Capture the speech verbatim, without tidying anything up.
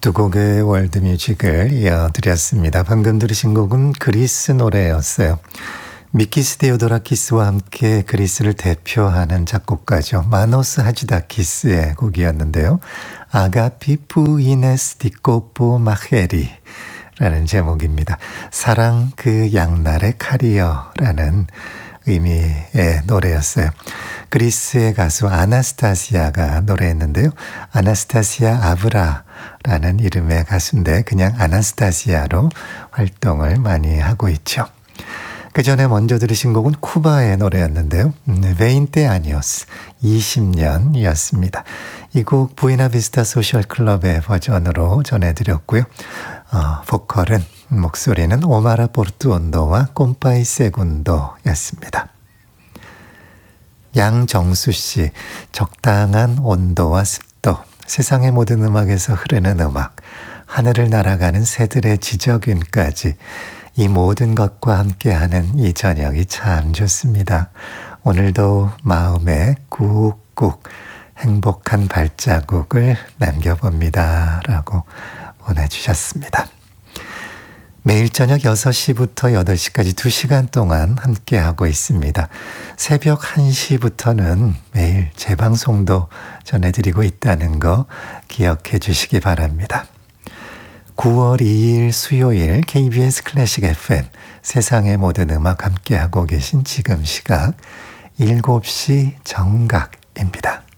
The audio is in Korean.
두 곡의 월드뮤직을 이어드렸습니다. 방금 들으신 곡은 그리스 노래였어요. 미키스 데오도라키스와 함께 그리스를 대표하는 작곡가죠. 마노스 하지다키스의 곡이었는데요. 아가피 푸이네스 디코포 마헤리 라는 제목입니다. 사랑 그 양날의 칼이여라는 의미의 노래였어요. 그리스의 가수 아나스타시아가 노래했는데요. 아나스타시아 아브라라는 이름의 가수인데 그냥 아나스타시아로 활동을 많이 하고 있죠. 그 전에 먼저 들으신 곡은 쿠바의 노래였는데요. 베인테 아니오스 이십 년이었습니다. 이 곡 부에나비스타 소셜 클럽의 버전으로 전해드렸고요. 어, 보컬은 목소리는 오마라 포르투온도와 꼼파이 세군도였습니다. 양정수 씨, 적당한 온도와 습도, 세상의 모든 음악에서 흐르는 음악, 하늘을 날아가는 새들의 지저귀까지 이 모든 것과 함께하는 이 저녁이 참 좋습니다. 오늘도 마음에 꾹꾹 행복한 발자국을 남겨봅니다. 라고 보내주셨습니다. 매일 저녁 여섯 시부터 여덟 시까지 두 시간 동안 함께하고 있습니다. 새벽 한 시부터는 매일 재방송도 전해드리고 있다는 거 기억해 주시기 바랍니다. 구월 이일 수요일 케이비에스 클래식 에프엠 세상의 모든 음악 함께하고 계신 지금 시각 일곱 시 정각입니다.